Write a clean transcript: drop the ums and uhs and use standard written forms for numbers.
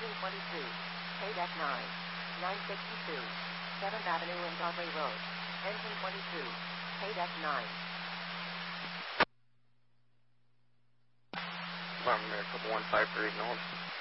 Engine 22. KDEC 9. 962. 7th Avenue and Broadway Road. Engine 22. KDEC 9. America 1538 North.